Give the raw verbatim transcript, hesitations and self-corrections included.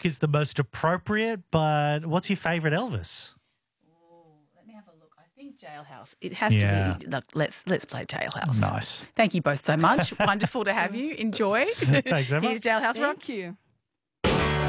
look is the most appropriate, but what's your favourite Elvis? Let me have a look. I think Jailhouse. It has Yeah. to be. Look, let's let's play Jailhouse. Nice. Thank you both so much. Wonderful to have you. Enjoy. Thanks, Emma. Here's Jailhouse Rock. Thank you.